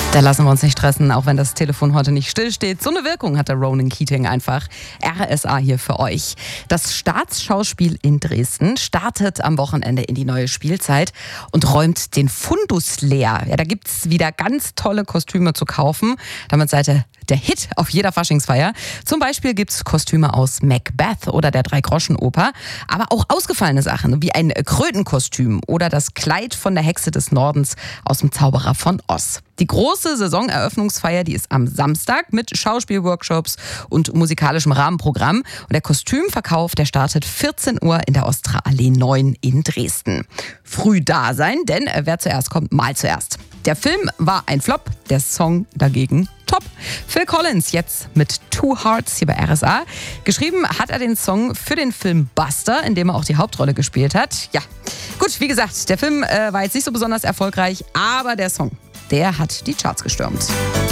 Da lassen wir uns nicht stressen, auch wenn das Telefon heute nicht stillsteht. So eine Wirkung hat der Ronan Keating einfach. RSA hier für euch. Das Staatsschauspiel in Dresden startet am Wochenende in die neue Spielzeit und räumt den Fundus leer. Ja, da gibt's wieder ganz tolle Kostüme zu kaufen. Damit seid ihr der Hit auf jeder Faschingsfeier. Zum Beispiel gibt's Kostüme aus Macbeth oder der Dreigroschenoper, aber auch ausgefallene Sachen wie ein Krötenkostüm oder das Kleid von der Hexe des Nordens aus dem Zauberer von Oz. Die große Saisoneröffnungsfeier, die ist am Samstag mit Schauspielworkshops und musikalischem Rahmenprogramm. Und der Kostümverkauf, der startet 14 Uhr in der Ostraallee 9 in Dresden. Früh da sein, denn wer zuerst kommt, mal zuerst. Der Film war ein Flop, der Song dagegen top. Phil Collins jetzt mit Two Hearts hier bei RSA. Geschrieben hat er den Song für den Film Buster, in dem er auch die Hauptrolle gespielt hat. Ja, gut, wie gesagt, der Film war jetzt nicht so besonders erfolgreich, aber der Song, der hat die Charts gestürmt.